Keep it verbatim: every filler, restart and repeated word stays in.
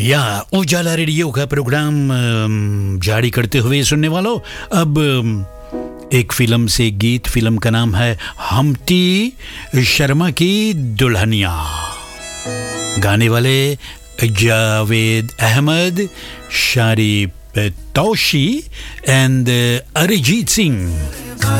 या उजाला रेडियो का प्रोग्राम अम, जारी करते हुए सुनने वालों, अब अम, एक फिल्म से गीत। फिल्म का नाम है हम्टी शर्मा की दुल्हनिया। गाने वाले जावेद अहमद, शारी तौशी एंड अरिजीत सिंह।